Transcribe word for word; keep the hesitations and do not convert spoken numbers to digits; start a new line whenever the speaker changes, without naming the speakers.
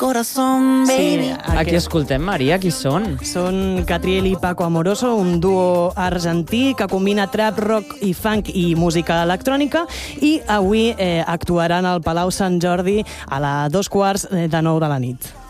corazón, baby.
Sí, aquí escoltem, Maria, qui són?
Són Catriel i Paco Amoroso, un duo argentí que combina trap, rock i funk i música electrònica, i avui eh, actuaran al Palau Sant Jordi a les dos quarts de nou de la nit.